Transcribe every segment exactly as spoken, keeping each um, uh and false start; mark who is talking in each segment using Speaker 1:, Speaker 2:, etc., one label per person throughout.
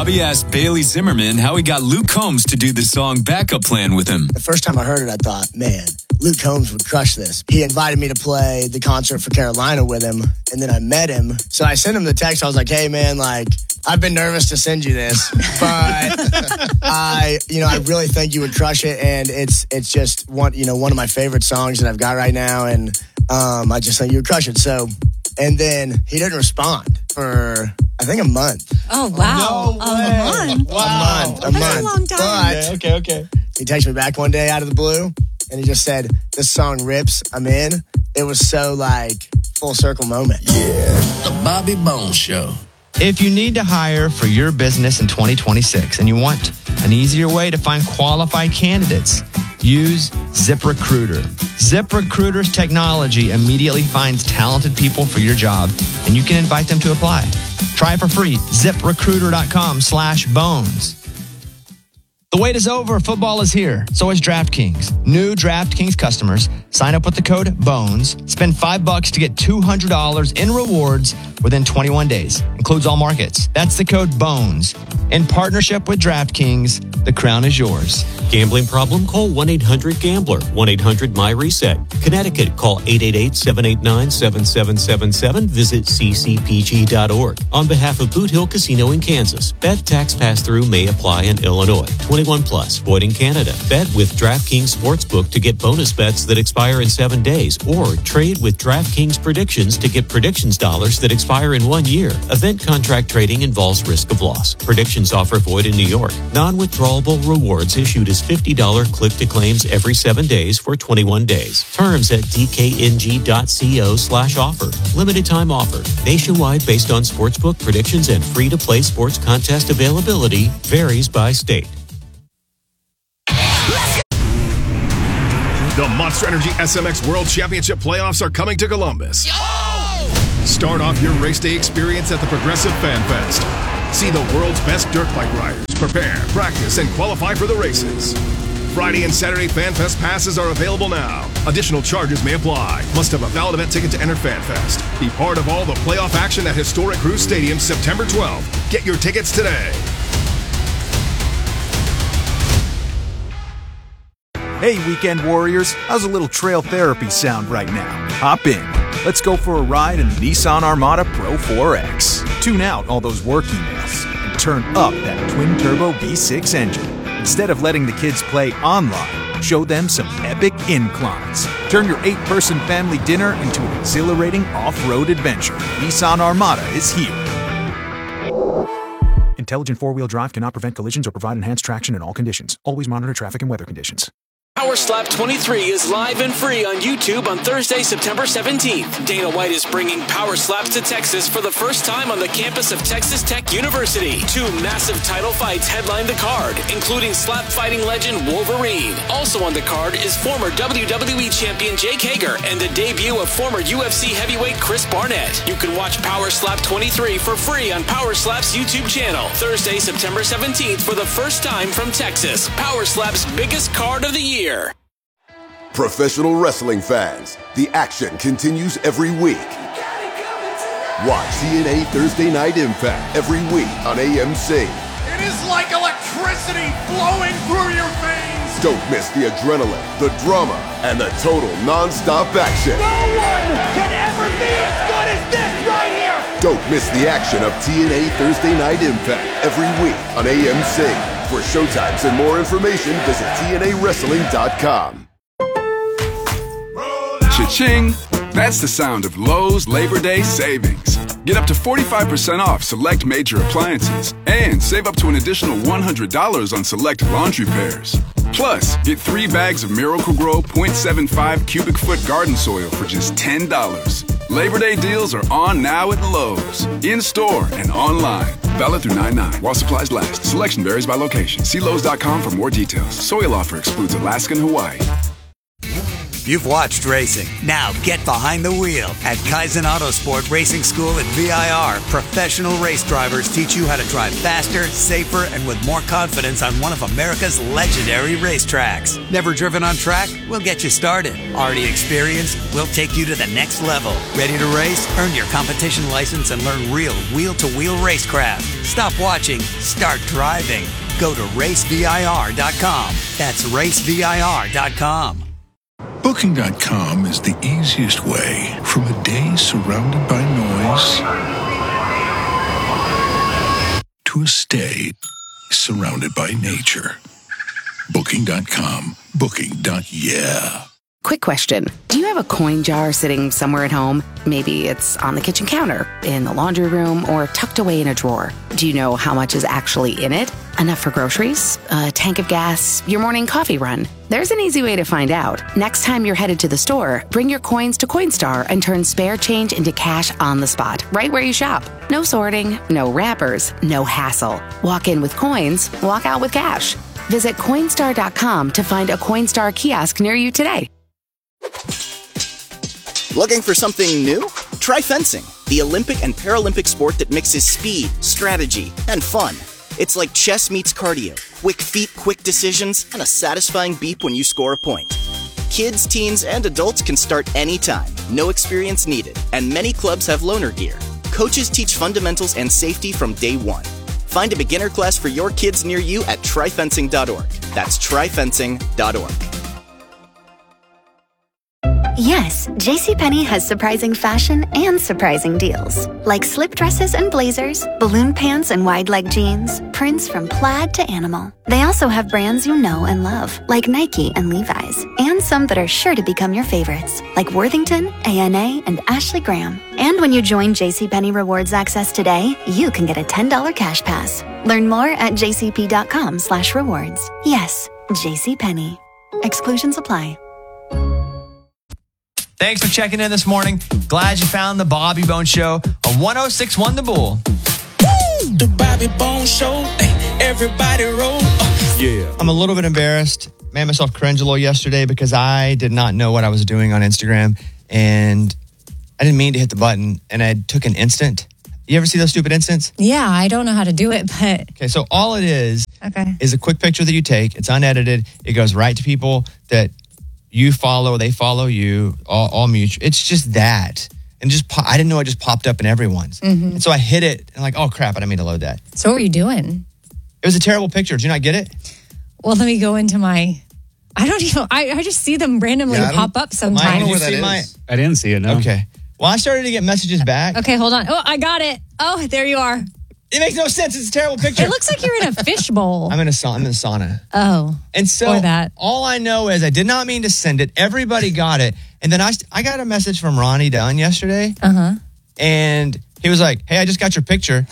Speaker 1: Bobby asked Bailey Zimmerman how he got Luke Combs to do the song Backup Plan with him.
Speaker 2: The first time I heard it, I thought, man, Luke Combs would crush this. He invited me to play the concert for Carolina with him, and then I met him. So I sent him the text. I was like, hey, man, like, I've been nervous to send you this, but I, you know, I really think you would crush it, and it's it's just one, you know, one of my favorite songs that I've got right now, and um, I just think you would crush it. So, and then he didn't respond for, I think, a month.
Speaker 3: Oh, wow.
Speaker 2: No
Speaker 3: a month?
Speaker 2: Wow. A month. A
Speaker 3: That's
Speaker 2: month.
Speaker 3: a long time.
Speaker 2: But
Speaker 4: Yeah, okay, okay.
Speaker 2: he texted me back one day out of the blue, and he just said, this song rips, I'm in. It was so, like, full circle moment.
Speaker 5: Yeah, the Bobby Bones Show.
Speaker 4: If you need to hire for your business in twenty twenty-six and you want an easier way to find qualified candidates, use ZipRecruiter. ZipRecruiter's technology immediately finds talented people for your job, and you can invite them to apply. Try it for free. ZipRecruiter.com slash bones. The wait is over. Football is here. So is DraftKings. New DraftKings customers sign up with the code BONES. Spend five bucks to get two hundred dollars in rewards within twenty-one days. Includes all markets. That's the code BONES. In partnership with DraftKings, the crown is yours.
Speaker 6: Gambling problem? Call one eight hundred gambler. one eight hundred M Y reset. Connecticut, call eight eight eight, seven eight nine, seven seven seven seven. Visit c c p g dot org. On behalf of Boot Hill Casino in Kansas, bet tax pass-through may apply in Illinois. twenty-one plus, void in Canada. Bet with DraftKings Sportsbook to get bonus bets that expire in seven days, or trade with DraftKings Predictions to get predictions dollars that expire in one year. Event contract trading involves risk of loss. Predictions offer void in New York. Non-withdrawable rewards issued as fifty dollars click-to-claims every seven days for twenty-one days. Terms at dkng.co slash offer. Limited time offer. Nationwide based on sportsbook predictions and free-to-play sports contest availability. Varies by state.
Speaker 7: The Monster Energy S M X World Championship playoffs are coming to Columbus. Start off your race day experience at the Progressive Fan Fest. See the world's best dirt bike riders prepare, practice, and qualify for the races. Friday and Saturday Fan Fest passes are available now. Additional charges may apply. Must have a valid event ticket to enter Fan Fest. Be part of all the playoff action at Historic Cruise Stadium September twelfth. Get your tickets today.
Speaker 8: Hey, Weekend Warriors, how's a little trail therapy sound right now? Hop in. Let's go for a ride in the Nissan Armada Pro four X. Tune out all those work emails and turn up that twin-turbo V six engine. Instead of letting the kids play online, show them some epic inclines. Turn your eight-person family dinner into an exhilarating off-road adventure. Nissan Armada is here. Intelligent four-wheel drive cannot prevent collisions or provide enhanced traction in all conditions. Always monitor traffic and weather conditions.
Speaker 9: Power Slap twenty-three is live and free on YouTube on Thursday, September seventeenth. Dana White is bringing Power Slaps to Texas for the first time on the campus of Texas Tech University. Two massive title fights headline the card, including slap fighting legend Wolverine. Also on the card is former W W E champion Jake Hager and the debut of former U F C heavyweight Chris Barnett. You can watch Power Slap twenty-three for free on Power Slap's YouTube channel. Thursday, September seventeenth for the first time from Texas. Power Slap's biggest card of the year.
Speaker 10: Professional wrestling fans, the action continues every week. Watch T N A Thursday Night Impact every week on A M C.
Speaker 11: It is like electricity flowing through your veins.
Speaker 10: Don't miss the adrenaline, the drama, and the total non-stop action.
Speaker 11: No one can ever be as good as this right here.
Speaker 10: Don't miss the action of T N A Thursday Night Impact every week on A M C. For showtimes and more information, visit T N A wrestling dot com.
Speaker 12: Cha-ching! That's the sound of Lowe's Labor Day savings. Get up to forty-five percent off select major appliances and save up to an additional one hundred dollars on select laundry pairs. Plus, get three bags of Miracle-Gro point seven five cubic foot garden soil for just ten dollars. Labor Day deals are on now at Lowe's. In-store and online. Valid through nine nine while supplies last. Selection varies by location. See Lowe's dot com for more details. Soil offer excludes Alaska and Hawaii.
Speaker 13: You've watched racing. Now get behind the wheel. At Kaizen Autosport Racing School at V I R, professional race drivers teach you how to drive faster, safer, and with more confidence on one of America's legendary racetracks. Never driven on track? We'll get you started. Already experienced? We'll take you to the next level. Ready to race? Earn your competition license and learn real wheel-to-wheel racecraft. Stop watching, start driving. Go to race V I R dot com. That's race V I R dot com.
Speaker 3: Booking dot com is the easiest way from a day surrounded by noise to a stay surrounded by nature. Booking dot com. Booking. Yeah.
Speaker 14: Quick question. Do you have a coin jar sitting somewhere at home? Maybe it's on the kitchen counter, in the laundry room, or tucked away in a drawer. Do you know how much is actually in it? Enough for groceries? A tank of gas? Your morning coffee run? There's an easy way to find out. Next time you're headed to the store, bring your coins to Coinstar and turn spare change into cash on the spot, right where you shop. No sorting, no wrappers, no hassle. Walk in with coins, walk out with cash. Visit Coinstar dot com to find a Coinstar kiosk near you today.
Speaker 15: Looking for something new? Try fencing, the Olympic and Paralympic sport that mixes speed, strategy, and fun. It's like chess meets cardio, quick feet, quick decisions, and a satisfying beep when you score a point. Kids, teens, and adults can start anytime, no experience needed, and many clubs have loaner gear. Coaches teach fundamentals and safety from day one. Find a beginner class for your kids near you at try fencing dot org. That's try fencing dot org.
Speaker 16: Yes, JCPenney has surprising fashion and surprising deals. Like slip dresses and blazers, balloon pants and wide leg jeans, prints from plaid to animal. They also have brands you know and love, like Nike and Levi's, and some that are sure to become your favorites, like Worthington, A N A, and Ashley Graham. And when you join JCPenney Rewards Access today, you can get a ten dollars cash pass. Learn more at jcp.com slash rewards. Yes, JCPenney. Exclusions apply.
Speaker 4: Thanks for checking in this morning. Glad you found the Bobby Bone Show on one oh six point one The Bull.
Speaker 17: Woo! The Bobby Bone Show. Everybody roll. Uh.
Speaker 4: Yeah. I'm a little bit embarrassed. Made myself cringe a little yesterday because I did not know what I was doing on Instagram. And I didn't mean to hit the button. And I took an instant. You ever see those stupid instants?
Speaker 18: Yeah, I don't know how to do it, but...
Speaker 4: Okay, so all it is
Speaker 18: okay.
Speaker 4: is a quick picture that you take. It's unedited. It goes right to people that... you follow, they follow you, all, all mutual. It's just that. And just po- I didn't know it just popped up in everyone's.
Speaker 18: Mm-hmm.
Speaker 4: And so I hit it and I'm like, oh crap, I didn't mean to load that.
Speaker 18: So what were you doing?
Speaker 4: It was a terrible picture. Did you not get it?
Speaker 18: Well, let me go into my, I don't even, I, I just see them randomly
Speaker 4: Yeah,
Speaker 18: pop up sometimes.
Speaker 4: Mine, did you see my,
Speaker 19: I didn't see it, no.
Speaker 4: Okay. Well, I started to get messages back.
Speaker 18: Okay, hold on. Oh, I got it. Oh, there you are.
Speaker 4: It makes no sense. It's a terrible picture.
Speaker 18: It looks like you're in a fishbowl.
Speaker 4: I'm in a sauna. I'm in a sauna.
Speaker 18: Oh.
Speaker 4: And so
Speaker 18: or that.
Speaker 4: all I know is I did not mean to send it. Everybody got it. And then I, I got a message from Ronnie Dunn yesterday.
Speaker 18: Uh-huh.
Speaker 4: And he was like, hey, I just got your picture.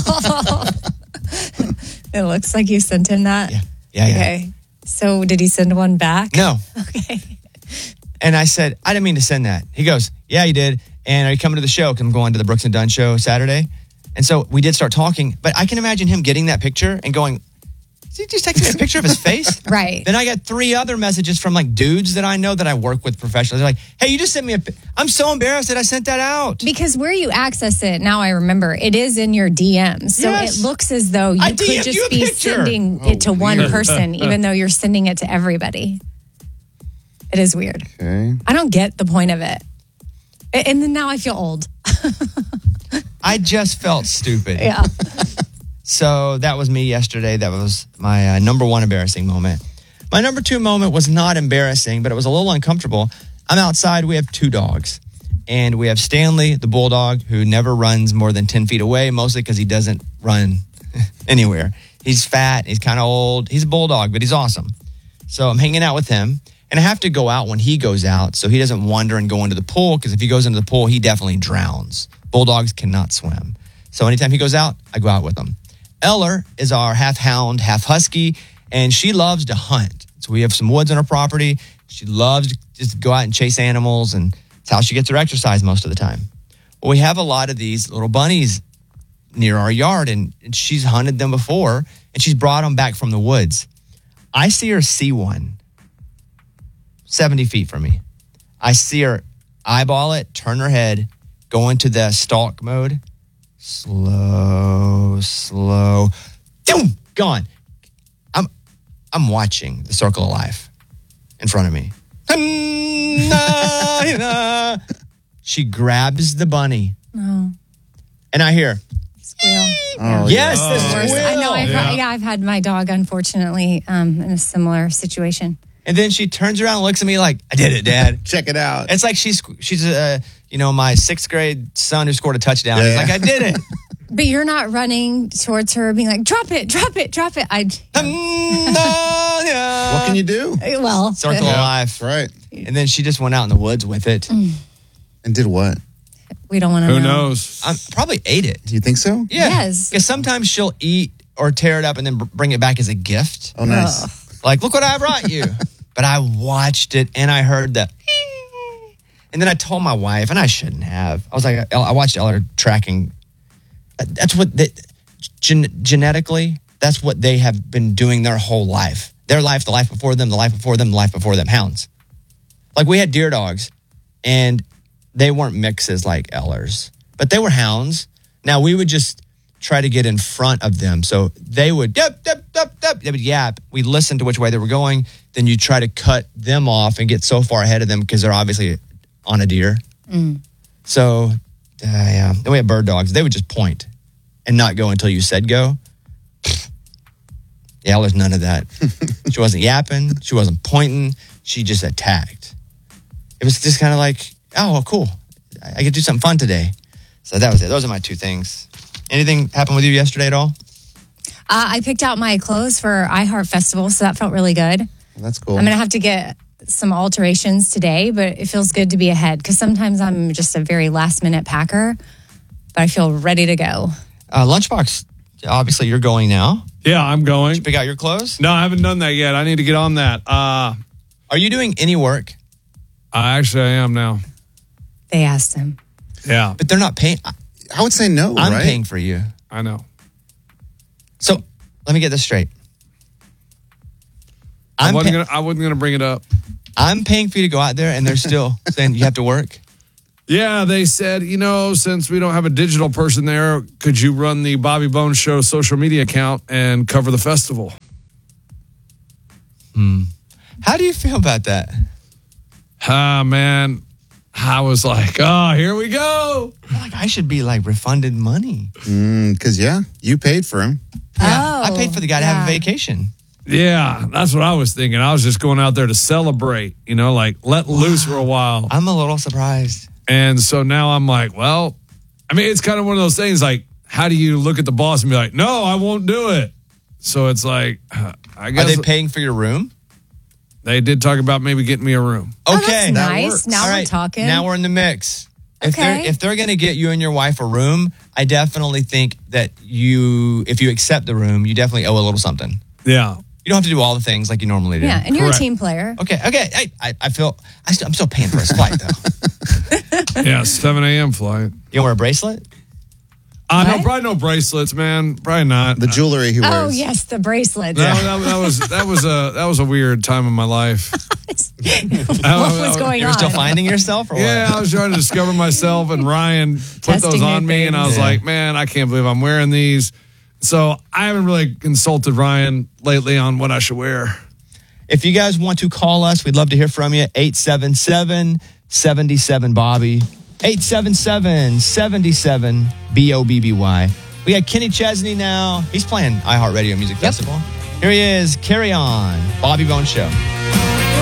Speaker 18: It looks like you sent him that?
Speaker 4: Yeah. Yeah, yeah.
Speaker 18: Okay. So did he send one back?
Speaker 4: No.
Speaker 18: Okay.
Speaker 4: And I said, I didn't mean to send that. He goes, yeah, you did. And are you coming to the show? Because I'm going to the Brooks and Dunn show Saturday. And so we did start talking. But I can imagine him getting that picture and going, did he just text me a picture of his face?
Speaker 18: Right.
Speaker 4: Then I got three other messages from like dudes that I know that I work with professionally. They're like, hey, you just sent me a pi- I'm so embarrassed that I sent that out.
Speaker 18: Because where you access it, now I remember, it is in your D Ms. So
Speaker 4: Yes.
Speaker 18: it looks as though you
Speaker 4: I
Speaker 18: could
Speaker 4: D M'd
Speaker 18: just
Speaker 4: you a
Speaker 18: be
Speaker 4: picture.
Speaker 18: sending
Speaker 4: Oh,
Speaker 18: it to one
Speaker 4: weird.
Speaker 18: person, even though you're sending it to everybody. It is weird.
Speaker 19: Okay.
Speaker 18: I don't get the point of it. A- And then now I feel old.
Speaker 4: I just felt stupid.
Speaker 18: Yeah.
Speaker 4: So that was me yesterday. That was my uh, number one embarrassing moment. My number two moment was not embarrassing, but it was a little uncomfortable. I'm outside. We have two dogs. And we have Stanley, the bulldog, who never runs more than ten feet away, mostly because he doesn't run anywhere. He's fat. He's kind of old. He's a bulldog, but he's awesome. So I'm hanging out with him. And I have to go out when he goes out so he doesn't wander and go into the pool, because if he goes into the pool, he definitely drowns. Bulldogs cannot swim. So anytime he goes out, I go out with him. Eller is our half hound, half husky, and she loves to hunt. So we have some woods on our property. She loves to just go out and chase animals, and it's how she gets her exercise most of the time. Well, we have a lot of these little bunnies near our yard, and, and she's hunted them before, and she's brought them back from the woods. I see her see one seventy feet from me. I see her eyeball it, turn her head, go into the stalk mode. Slow, slow. Boom, gone. I'm I'm watching the circle of life in front of me. She grabs the bunny.
Speaker 18: No.
Speaker 4: And I hear,
Speaker 18: Squeal.
Speaker 19: Oh,
Speaker 4: yes,
Speaker 19: yeah.
Speaker 4: the
Speaker 18: Worse.
Speaker 4: squeal.
Speaker 18: I know. I've,
Speaker 4: Yeah.
Speaker 18: yeah, I've had my dog, unfortunately, um, in a similar situation.
Speaker 4: And then she turns around and looks at me like, I did it, Dad.
Speaker 19: Check it out.
Speaker 4: It's like she's, she's uh, you know, my sixth grade son who scored a touchdown.
Speaker 19: Yeah.
Speaker 4: He's like, I did it.
Speaker 18: But you're not running towards her being like, drop it, drop it, drop it. I.
Speaker 19: What can you do?
Speaker 18: Well,
Speaker 4: Circle of
Speaker 19: Yeah.
Speaker 4: life.
Speaker 19: Right.
Speaker 4: And then she just went out in the woods with it.
Speaker 19: And did what?
Speaker 18: we don't want to know.
Speaker 20: Who knows?
Speaker 4: I probably ate it.
Speaker 19: Do you think so?
Speaker 4: Yeah.
Speaker 18: Yes.
Speaker 4: Because sometimes she'll eat or tear it up and then br- bring it back as a gift.
Speaker 19: Oh, nice.
Speaker 18: Ugh.
Speaker 4: Like, look what I brought you. But I watched it and I heard the. And then I told my wife, and I shouldn't have. I was like, I watched Eller tracking. That's what they, gen- genetically, that's what they have been doing their whole life. Their life, the life before them, the life before them, the life before them. Hounds. Like we had deer dogs, and they weren't mixes like Ellers, but they were hounds. Now we would just try to get in front of them. So they would, yep, yep, yep, yep. They would yap. We listened to which way they were going. Then you try to cut them off and get so far ahead of them because they're obviously on a deer.
Speaker 18: Mm.
Speaker 4: So, uh, yeah. Then we had bird dogs. They would just point and not go until you said go. Yeah, there's none of that. She wasn't yapping. She wasn't pointing. She just attacked. It was just kind of like, oh, well, cool. I, I get to do something fun today. So that was it. Those are my two things. Anything happen with you yesterday at all?
Speaker 18: Uh, I picked out my clothes for iHeart Festival, so that felt really good.
Speaker 19: Well, that's cool.
Speaker 18: I'm going to have to get some alterations today, but it feels good to be ahead because sometimes I'm just a very last minute packer, but I feel ready to go.
Speaker 4: Uh, Lunchbox, obviously you're going now.
Speaker 20: Yeah, I'm going.
Speaker 4: Did you pick out your clothes?
Speaker 20: No, I haven't done that yet. I need to get on that. Uh,
Speaker 4: Are you doing any work?
Speaker 20: I actually I am now.
Speaker 18: They asked him.
Speaker 20: Yeah.
Speaker 4: But they're not paying.
Speaker 19: I would say no,
Speaker 4: I'm
Speaker 19: right?
Speaker 4: paying for you.
Speaker 20: I know.
Speaker 4: So let me get this straight.
Speaker 20: I
Speaker 4: I'm,
Speaker 20: wasn't
Speaker 4: pay-
Speaker 20: gonna I wasn't gonna bring it up.
Speaker 4: I'm paying for you to go out there and they're still saying you have to work?
Speaker 20: Yeah, they said, you know, since we don't have a digital person there, could you run the Bobby Bones Show social media account and cover the festival?
Speaker 4: Hmm. How do you feel about that?
Speaker 20: Ah, man. I was like, oh, here we go.
Speaker 4: Like I should be like refunded money.
Speaker 19: Because, yeah, you paid for him.
Speaker 4: Yeah, I paid for the guy to have a vacation.
Speaker 20: Yeah, that's what I was thinking. I was just going out there to celebrate, you know, like let loose for a while.
Speaker 4: I'm a little surprised.
Speaker 20: And so now I'm like, well, I mean, it's kind of one of those things like, how do you look at the boss and be like, no, I won't do it? So it's like, I guess.
Speaker 4: Are they paying for your room?
Speaker 20: They did talk about maybe getting me a room.
Speaker 18: Oh,
Speaker 4: Okay.
Speaker 18: that's nice. Now
Speaker 4: All
Speaker 18: we're
Speaker 4: right,
Speaker 18: talking.
Speaker 4: Now we're in the mix. If
Speaker 18: Okay.
Speaker 4: they're if they're going to get you and your wife a room, I definitely think that you, if you accept the room, you definitely owe a little something.
Speaker 20: Yeah.
Speaker 4: You don't have to do all the things like you normally do.
Speaker 18: Yeah, and you're
Speaker 20: Correct.
Speaker 18: a team player.
Speaker 4: Okay, okay. I, I, I feel, I still, I'm still paying for his flight, though.
Speaker 20: Yeah, seven a.m. flight.
Speaker 4: You wear a bracelet?
Speaker 20: Uh, no,
Speaker 18: What?
Speaker 20: probably no bracelets, man. Probably not.
Speaker 19: The jewelry he wears.
Speaker 18: Oh, yes, the bracelets.
Speaker 20: No, that, that was that was a that was a weird time in my life.
Speaker 18: What was going
Speaker 4: You were
Speaker 18: on?
Speaker 4: still finding yourself or
Speaker 20: Yeah,
Speaker 4: what?
Speaker 20: I was trying to discover myself, and Ryan put
Speaker 18: Testing
Speaker 20: those
Speaker 18: new
Speaker 20: on me, and I was
Speaker 4: things.
Speaker 20: like, man, I can't believe I'm wearing these. So I haven't really consulted Ryan lately on what I should wear.
Speaker 4: If you guys want to call us, we'd love to hear from you. eight seven seven, seven seven, Bobby. eight seven seven, seven seven, B O B B Y. We got Kenny Chesney now. He's playing iHeartRadio Music Festival. Here he is. Carry on. Bobby Bones Show.